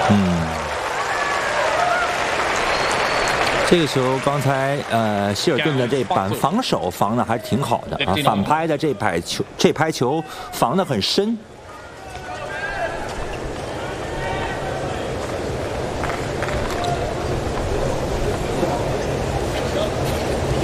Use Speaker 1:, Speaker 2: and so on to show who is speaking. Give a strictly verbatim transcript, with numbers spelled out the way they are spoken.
Speaker 1: 嗯。这个球刚才呃希尔顿的这板防守防的还挺好的啊，反拍的这拍球这拍球防的很深。